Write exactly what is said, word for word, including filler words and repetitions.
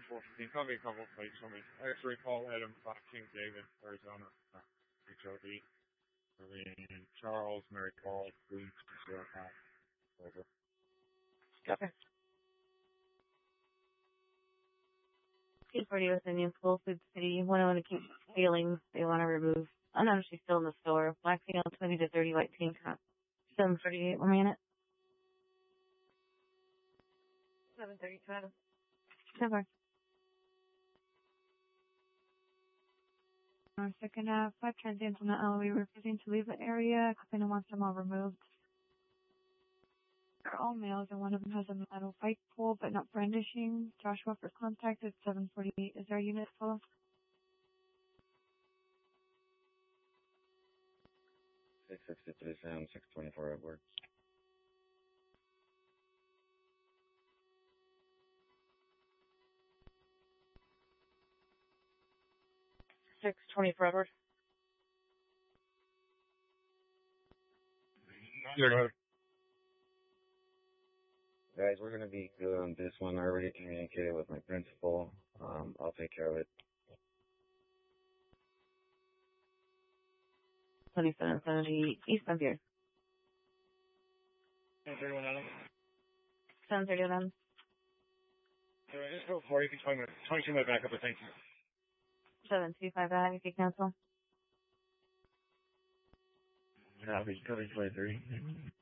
four fifteen. Call me a couple of plates for me. X-ray call Adam, five King David, Arizona. Uh, H O D. And Charles, Mary Paul, Queens, zero five. Over. Okay. eight forty within the Full Food City. One I want to keep feeling they want to remove. Oh no, she's still in the store. Black female, twenty to thirty, white pink. seven thirty-eight, one minute. seven thirty-five. So far. Our second half, five transients on the L O E refusing to leave the area. Complainant wants them all removed. They're all males, and one of them has a metal fight pole, but not brandishing. Joshua for contact at seven forty-eight. Is our unit full? six sixty-three, Sam, six twenty-four, Edward. six twenty-four, Edward. Yeah, go ahead. Guys, we're going to be good on this one. I already communicated with my principal. Um, I'll take care of it. twenty-seven seventy East of here. seven thirty-one, Adam. seven thirty-one. So I just go for you. twenty minutes. twenty-two minute backup, but thank you. seven two five, I have you cancel. Copy, copy twenty-three.